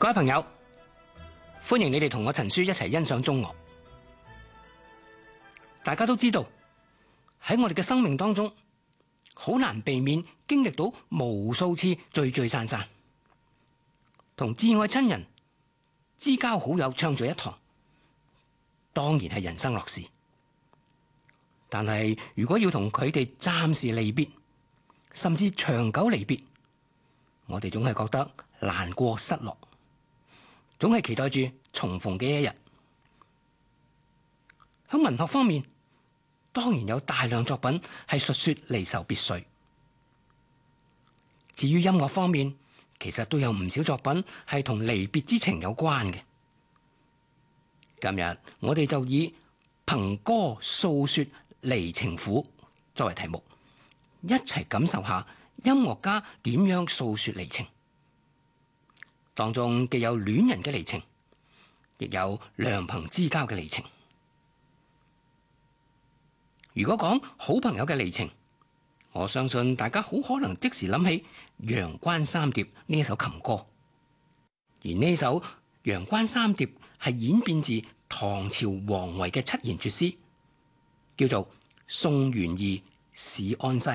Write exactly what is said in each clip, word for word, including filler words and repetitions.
各位朋友，歡迎你哋同我陳書一齊欣賞中樂。大家都知道喺我哋嘅生命當中，好難避免經歷到無數次聚聚散散，同至愛親人、知交好友暢聚一堂，當然係人生樂事。但係如果要同佢哋暫時離別，甚至長久離別，我哋總係覺得難過失落，總係期待住重逢嘅一日。喺文學方面，當然有大量作品係述說離愁別緒。至於音樂方面，其實都有唔少作品係同離別之情有關嘅。今日我哋就以憑歌訴說離情苦作為題目，一齊感受下音樂家點樣訴說離情。當中既有戀人嘅離情，亦有良朋之交嘅離情。如果講好朋友嘅離情，我相信大家好可能即時諗起《陽關三疊》呢一首琴歌。而呢首《陽關三疊》係演變自唐朝王維嘅七言絕詩，叫做《送元二使安西》。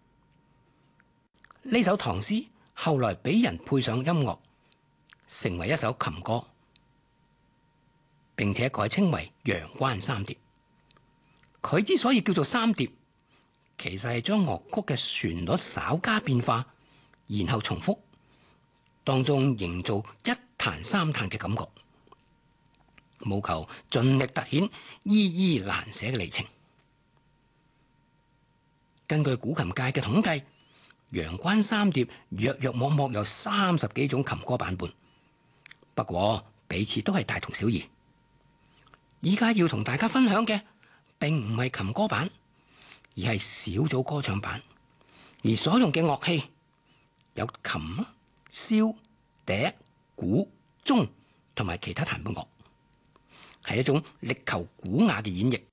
呢首唐詩後來俾人配上音樂，成為一首琴歌，並且改稱為《陽關三疊》。佢之所以叫做三疊，其實係將樂曲嘅旋律稍加變化，然後重複，當中營造一彈三嘆嘅感覺，務求盡力凸顯依依難捨嘅離情。根據古琴界嘅統計，陽關三疊約約莫莫有三十幾種琴歌版本，不過彼此都係大同小異。依家要同大家分享嘅，並唔係琴歌版，而係小組歌唱版，而所用嘅樂器有琴、簫、笛、鼓、鐘同埋其他彈撥樂，係一種力求古雅嘅演繹。